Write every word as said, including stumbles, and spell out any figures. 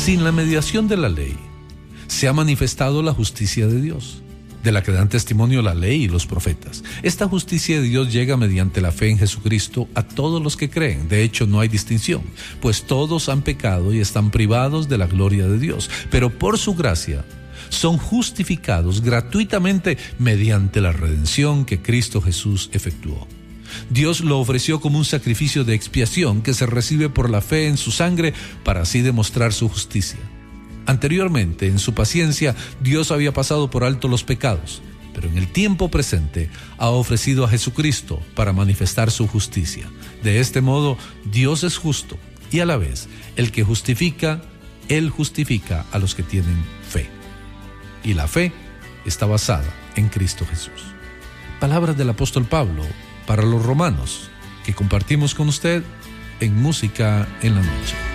Sin la mediación de la ley, se ha manifestado la justicia de Dios, de la que dan testimonio la ley y los profetas. Esta justicia de Dios llega mediante la fe en Jesucristo a todos los que creen. De hecho, no hay distinción, pues todos han pecado y están privados de la gloria de Dios. Pero por su gracia, son justificados gratuitamente mediante la redención que Cristo Jesús efectuó. Dios lo ofreció como un sacrificio de expiación que se recibe por la fe en su sangre para así demostrar su justicia. Anteriormente, en su paciencia, Dios había pasado por alto los pecados, pero en el tiempo presente ha ofrecido a Jesucristo para manifestar su justicia. De este modo, Dios es justo y a la vez, el que justifica, Él justifica a los que tienen fe. Y la fe está basada en Cristo Jesús. Palabras del apóstol Pablo para los romanos, que compartimos con usted en Música en la Noche.